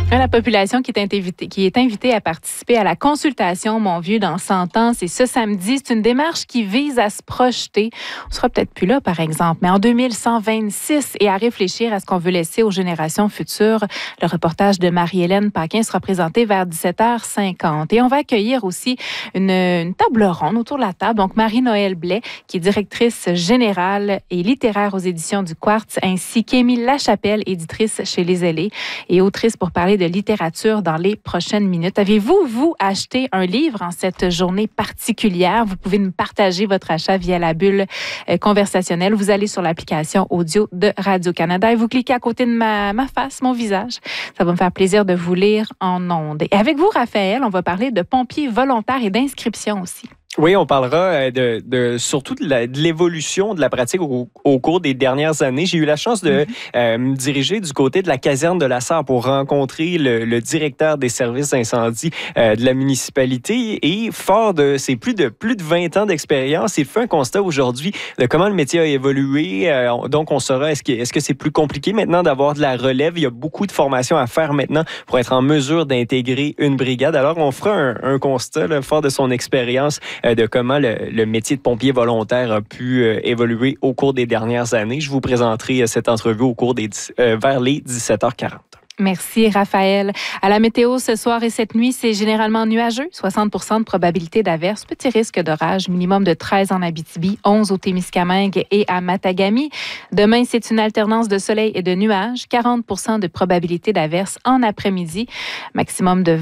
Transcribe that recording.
La population qui est invitée à participer à la consultation Mon Vieux dans 100 ans, c'est ce samedi. C'est une démarche qui vise à se projeter. On sera peut-être plus là, par exemple, mais en 2126 et à réfléchir à ce qu'on veut laisser aux générations futures. Le reportage de Marie-Hélène Paquin sera présenté vers 17h50. Et on va accueillir aussi une table ronde autour de la table. Donc, Marie-Noëlle Blais, qui est directrice générale et littéraire aux éditions du Quartz, ainsi qu'Émile Lachapelle, éditrice chez Les Ailés et autrice pour parler de littérature dans les prochaines minutes. Avez-vous, vous, acheté un livre en cette journée particulière? Vous pouvez nous partager votre achat via la bulle conversationnelle. Vous allez sur l'application audio de Radio-Canada et vous cliquez à côté de ma face, mon visage. Ça va me faire plaisir de vous lire en ondes. Et avec vous, Raphaël, on va parler de pompiers volontaires et d'inscription aussi. Oui, on parlera surtout de l'évolution de la pratique au cours des dernières années. J'ai eu la chance de me diriger du côté de la caserne de la Sarre pour rencontrer le directeur des services d'incendie de la municipalité. Et fort de ses plus de 20 ans d'expérience, il fait un constat aujourd'hui de comment le métier a évolué. Donc, on saura, est-ce que c'est plus compliqué maintenant d'avoir de la relève? Il y a beaucoup de formations à faire maintenant pour être en mesure d'intégrer une brigade. Alors, on fera un constat là, fort de son expérience de comment le métier de pompier volontaire a pu évoluer au cours des dernières années. Je vous présenterai cette entrevue au cours vers les 17h40. Merci, Raphaël. À la météo, ce soir et cette nuit, c'est généralement nuageux. 60% de probabilité d'averse. Petit risque d'orage. Minimum de 13 en Abitibi, 11 au Témiscamingue et à Matagami. Demain, c'est une alternance de soleil et de nuages. 40% de probabilité d'averse en après-midi. Maximum de